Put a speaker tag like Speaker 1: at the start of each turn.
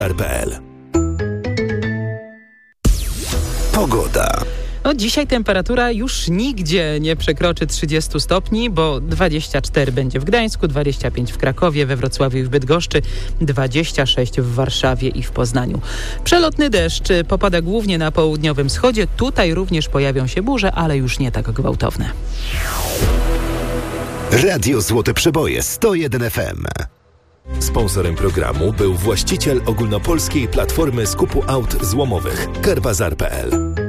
Speaker 1: RPL. Pogoda.
Speaker 2: Dzisiaj temperatura już nigdzie nie przekroczy 30 stopni, bo 24 będzie w Gdańsku, 25 w Krakowie, we Wrocławiu i w Bydgoszczy, 26 w Warszawie i w Poznaniu. Przelotny deszcz popada głównie na południowym wschodzie. Tutaj również pojawią się burze, ale już nie tak gwałtowne.
Speaker 1: Radio Złote Przeboje 101 FM. Sponsorem programu był właściciel ogólnopolskiej platformy skupu aut złomowych Kerbazar.pl.